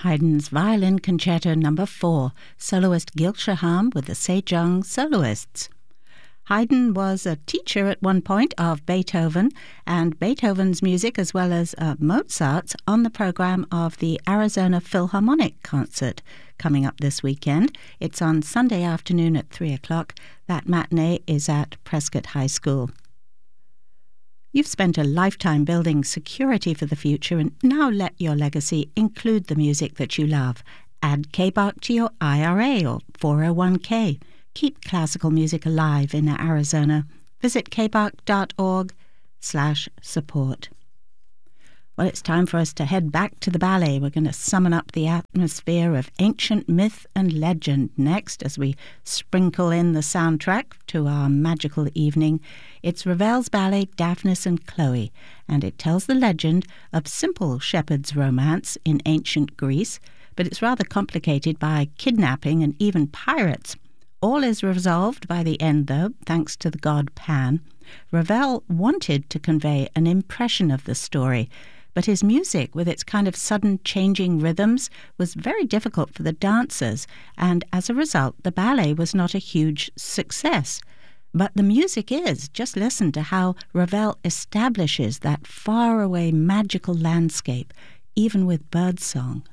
Haydn's Violin Concerto No. 4, soloist Gil Shaham with the Sejong Soloists. Haydn was a teacher at one point of Beethoven, and Beethoven's music as well as Mozart's on the program of the Arizona Philharmonic Concert coming up this weekend. It's on Sunday afternoon at 3 o'clock. That matinee is at Prescott High School. You've spent a lifetime building security for the future, and now let your legacy include the music that you love. Add KBARC to your IRA or 401k. Keep classical music alive in Arizona. Visit kbarc.org/support. Well, it's time for us to head back to the ballet. We're going to summon up the atmosphere of ancient myth and legend next as we sprinkle in the soundtrack to our magical evening. It's Ravel's ballet Daphnis and Chloe, and it tells the legend of simple shepherd's romance in ancient Greece, but it's rather complicated by kidnapping and even pirates. All is resolved by the end, though, thanks to the god Pan. Ravel wanted to convey an impression of the story, but his music, with its kind of sudden changing rhythms, was very difficult for the dancers, and as a result, the ballet was not a huge success. But the music is. Just listen to how Ravel establishes that faraway magical landscape, even with birdsong.